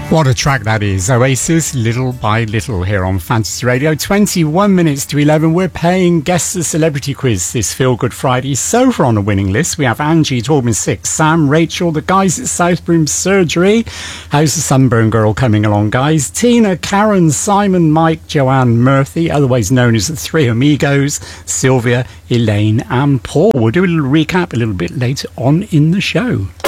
What a track that is. Oasis, Little by Little, here on Fantasy Radio. 21 minutes to 11. We're playing Guess the Celebrity Quiz this Feel Good Friday. So far on the winning list, we have Angie, Torben 6, Sam, Rachel, the guys at Southbroom Surgery. How's the Sunburn Girl coming along, guys? Tina, Karen, Simon, Mike, Joanne, Murphy, otherwise known as the Three Amigos, Sylvia, Elaine and Paul. We'll do a little recap a little bit later on in the show.